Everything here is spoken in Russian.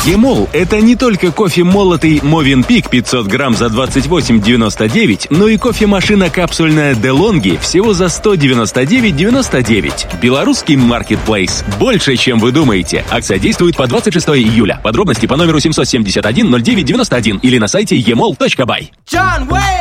Емол – это не только кофе молотый Movin Peak 500 грамм за 28,99, но и кофемашина капсульная DeLonghi всего за 199,99. Белорусский маркетплейс. Больше, чем вы думаете. Акция действует по 26 июля. Подробности по номеру 771 0991 или на сайте emol.by.